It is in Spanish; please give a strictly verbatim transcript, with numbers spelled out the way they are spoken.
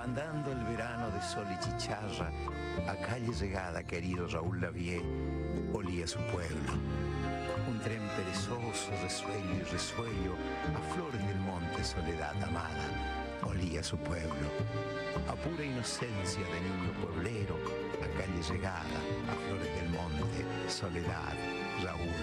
Andando el verano de sol y chicharra, a calle llegada, querido Raúl Lavie, olía su pueblo. Un tren perezoso, resuello y resuello, a flores del monte, soledad amada, olía su pueblo. A pura inocencia de niño pueblero, a calle llegada, a flores del monte, soledad, Raúl